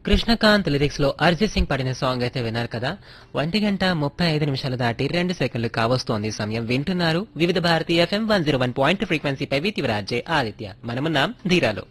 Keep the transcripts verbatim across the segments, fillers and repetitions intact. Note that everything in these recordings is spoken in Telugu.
కృష్ణకాంత్ లిరిక్స్ లో అరిజిత్ సింగ్ పాడిన సాంగ్ అయితే విన్నారు కదా. ఒంటి గంట ముప్పై ఐదు నిమిషాలు దాటి రెండు సెకండ్లు కావస్తోంది సమయం. వింటున్నారు వివిధ Bharati FM one zero one point ఫ్రీక్వెన్సీపై వితివరాజే Aditya. మనమున్నాం ధీరాలో.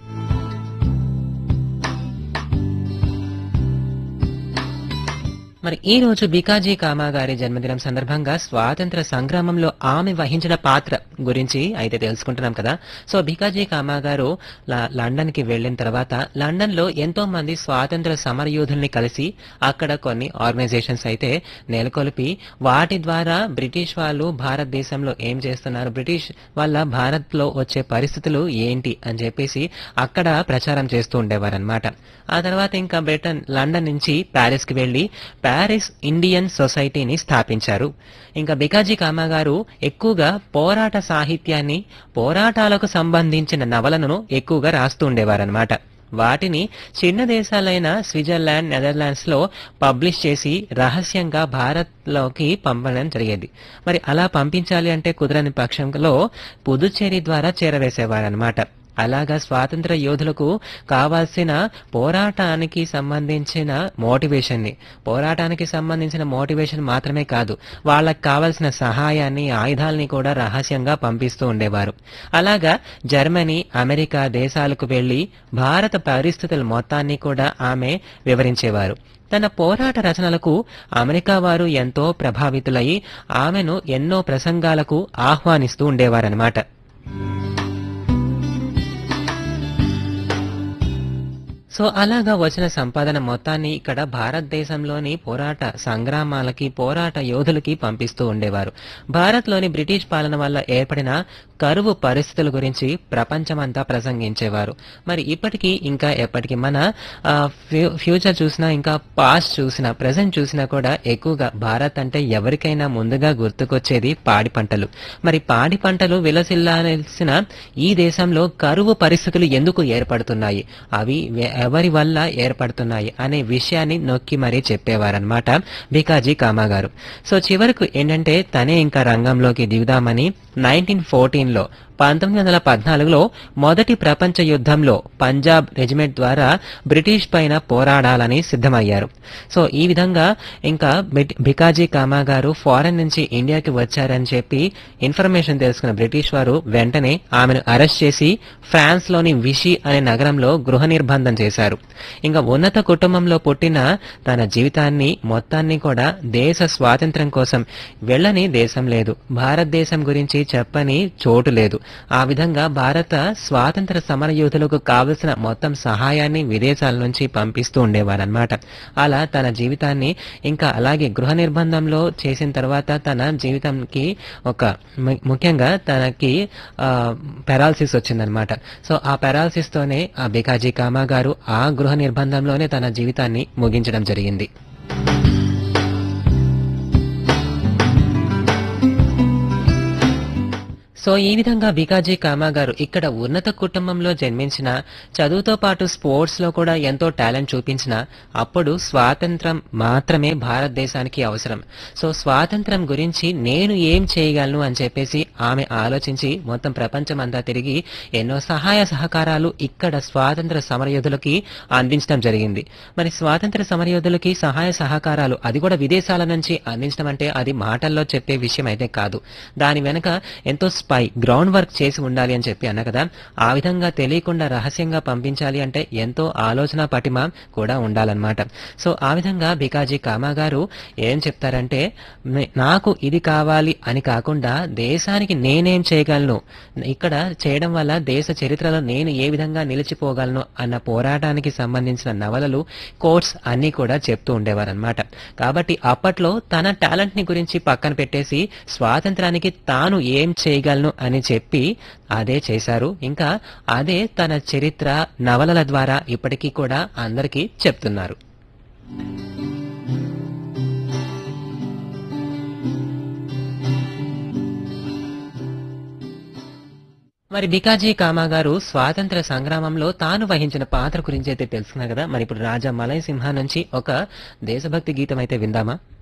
మరి ఈ రోజు బికాజీ కామా గారి జన్మదినం సందర్భంగా స్వాతంత్ర సంగ్రామంలో ఆమె వహించిన పాత్ర గురించి అయితే తెలుసుకుంటున్నాం కదా. సో బికాజీ కామా గారు లండన్ కి వెళ్లిన తర్వాత లండన్ లో ఎంతో మంది స్వాతంత్ర సమరయోధుల్ని కలిసి అక్కడ కొన్ని ఆర్గనైజేషన్స్ అయితే నెలకొల్పి వాటి ద్వారా బ్రిటిష్ వాళ్ళు భారతదేశంలో ఏం చేస్తున్నారు, బ్రిటిష్ వాళ్ళ భారత్ లో వచ్చే పరిస్థితులు ఏంటి అని చెప్పేసి అక్కడ ప్రచారం చేస్తూ ఉండేవారనమాట. ఆ తర్వాత ఇంకా బ్రిటన్ లండన్ నుంచి ప్యారిస్ కి వెళ్లి ప్యారిస్ ఇండియన్ సొసైటీని స్థాపించారు. ఇంకా బికాజీ కామా గారు ఎక్కువగా పోరాట సాహిత్యాన్ని, పోరాటాలకు సంబంధించిన నవలను ఎక్కువగా రాస్తూ ఉండేవారనమాట. వాటిని చిన్న దేశాలైన స్విట్జర్లాండ్, నెదర్లాండ్స్ లో పబ్లిష్ చేసి రహస్యంగా భారత్ లోకి పంపడం జరిగేది. మరి అలా పంపించాలి అంటే కుదరని పక్షంలో పుదుచ్చేరి ద్వారా చేరవేసేవారనమాట. అలాగా స్వాతంత్ర యోధులకు కావాల్సిన పోరాటానికి సంబంధించిన మోటివేషన్ ని పోరాటానికి సంబంధించిన మోటివేషన్ మాత్రమే కాదు, వాళ్ళకి కావాల్సిన సహాయాన్ని, ఆయుధాలని కూడా రహస్యంగా పంపిస్తూ ఉండేవారు. అలాగా జర్మనీ, అమెరికా దేశాలకు వెళ్లి భారత పరిస్థితుల మొత్తాన్ని కూడా ఆమె వివరించేవారు. తన పోరాట రచనలకు అమెరికా వారు ఎంతో ప్రభావితులై ఆమెను ఎన్నో ప్రసంగాలకు ఆహ్వానిస్తూ ఉండేవారన్నమాట. సో అలాగా వచ్చిన సంపాదన మొత్తాన్ని ఇక్కడ భారతదేశంలోని పోరాట సంగ్రామాలకి, పోరాట యోధులకి పంపిస్తూ ఉండేవారు. భారత్లోని బ్రిటిష్ పాలన వల్ల ఏర్పడిన కరువు పరిస్థితుల గురించి ప్రపంచమంతా ప్రసంగించేవారు. మరి ఇప్పటికీ ఇంకా ఎప్పటికీ మన ఫ్యూచర్ చూసినా, ఇంకా పాస్ట్ చూసినా, ప్రెసెంట్ చూసినా కూడా ఎక్కువగా భారత్ అంటే ఎవరికైనా ముందుగా గుర్తుకొచ్చేది పాడి పంటలు. మరి పాడి పంటలు విలసిల్లాల్సిన ఈ దేశంలో కరువు పరిస్థితులు ఎందుకు ఏర్పడుతున్నాయి, అవి ఎవరి వల్ల ఏర్పడుతున్నాయి అనే విషయాన్ని నొక్కి మరీ చెప్పేవారనమాట బికాజీ కామా గారు. సో చివరకు ఏంటంటే తనే ఇంకా రంగంలోకి దిగుదామని నైన్టీన్ ఫోర్టీన్ లో పంతొమ్మిది వందల పద్నాలుగులో మొదటి ప్రపంచ యుద్ధంలో పంజాబ్ రెజిమెంట్ ద్వారా బ్రిటిష్ పైన పోరాడాలని సిద్ధమయ్యారు. సో ఈ విధంగా ఇంకా బికాజీ కామా గారు ఫారెన్ నుంచి ఇండియాకి వచ్చారని చెప్పి ఇన్ఫర్మేషన్ తెలుసుకున్న బ్రిటిష్ వారు వెంటనే ఆమెను అరెస్ట్ చేసి ఫ్రాన్స్ లోని విషి అనే నగరంలో గృహ నిర్బంధం చేశారు. ఇంకా ఉన్నత కుటుంబంలో పుట్టిన తన జీవితాన్ని మొత్తాన్ని కూడా దేశ స్వాతంత్ర్యం కోసం వెళ్ళని దేశం లేదు, భారతదేశం గురించి చెప్పని చోటు లేదు. ఆ విధంగా భారత స్వాతంత్ర సమరయోధులకు కావలసిన మొత్తం సహాయాన్ని విదేశాల నుంచి పంపిస్తూ ఉండేవారన్నమాట. అలా తన జీవితాన్ని ఇంకా అలాగే గృహ నిర్బంధంలో చేసిన తర్వాత తన జీవితానికి ఒక ముఖ్యంగా తనకి పెరాలసిస్ వచ్చిందనమాట. సో ఆ పెరాలసిస్ తోనే ఆ బికాజీ కామా గారు ఆ గృహ నిర్బంధంలోనే తన జీవితాన్ని ముగించడం జరిగింది. సో ఈ విధంగా బికాజీ కామా గారు ఇక్కడ ఉన్నత కుటుంబంలో జన్మించిన, చదువుతో పాటు స్పోర్ట్స్ లో కూడా ఎంతో టాలెంట్ చూపించిన, అప్పుడు స్వాతంత్రం మాత్రమే భారతదేశానికి అవసరం. సో స్వాతంత్రం గురించి నేను ఏం చేయగలను అని చెప్పేసి ఆమె ఆలోచించి మొత్తం ప్రపంచం అంతా తిరిగి ఎన్నో సహాయ సహకారాలు ఇక్కడ స్వాతంత్ర సమరయోధులకి అందించడం జరిగింది. మరి స్వాతంత్ర సమరయోధులకి సహాయ సహకారాలు అది కూడా విదేశాల నుంచి అందించడం అంటే అది మాటల్లో చెప్పే విషయం అయితే కాదు. దాని వెనక ఎంతో పై గ్రౌండ్ వర్క్ చేసి ఉండాలి అని చెప్పి అన్న కదా. ఆ విధంగా తెలియకుండా రహస్యంగా పంపించాలి అంటే ఎంతో ఆలోచన పటిమ కూడా ఉండాలన్నమాట. సో ఆ విధంగా బికాజీ కామా గారు ఏం చెప్తారంటే, నాకు ఇది కావాలి అని కాకుండా దేశానికి నేనేం చేయగలను, ఇక్కడ చేయడం వల్ల దేశ చరిత్రలో నేను ఏ విధంగా నిలిచిపోగలను అన్న పోరాటానికి సంబంధించిన నవలలు, కోట్స్ అన్ని కూడా చెప్తూ ఉండేవారనమాట. కాబట్టి అప్పట్లో తన టాలెంట్ ని గురించి పక్కన పెట్టేసి స్వాతంత్రానికి తాను ఏం చేయగలను అని చెప్పి అదే చేశారు. ఇంకా అదే తన చరిత్ర నవలల ద్వారా ఇప్పటికీ కూడా అందరికీ చెప్తున్నారు. మరి బికాజీ కామా గారు స్వాతంత్ర సంగ్రామంలో తాను వహించిన పాత్ర గురించి అయితే తెలుసుకున్నారు కదా. మరి ఇప్పుడు రాజా మలై సింహ నుంచి ఒక దేశభక్తి గీతం అయితే విందామా?